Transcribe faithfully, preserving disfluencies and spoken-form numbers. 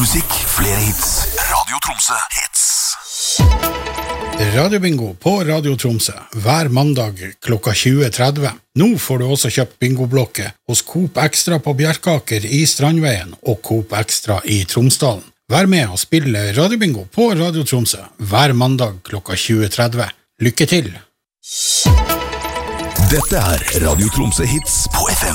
musikk, flere hits. Radio Tromsø hits. Radiobingo på Radio Tromsø hver mandag klokka tjue tretti. Nå får du også kjøpt bingoblokke hos Coop Extra på Bjerkaker i Strandveien og Coop Extra i Tromsdalen. Vær med og spille Radiobingo på Radio Tromsø hver mandag klokka tjue tretti. Lykke til! Dette er Radio Tromsø hits på F M